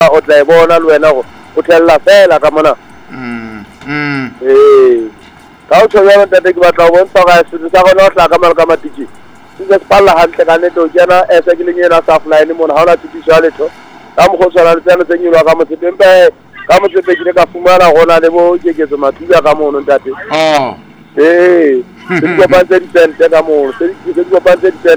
o tla e bona le wena go o tlhella fela ka mona ka o tshwenya ntate ke batla go bontsha ga se sa gona o tla ka mala ka matiki se se palla hantle ka neto jana esa ke lenyena sa flying mona ha ona tshitiso ya letho ka mo go tshwana le tsena tsenyilwa ka motsetempe ka motsepe ke ka fumana gona le bo keketso mathuba ka mono ntate se di kopantse di sente ka mono se di kopantse di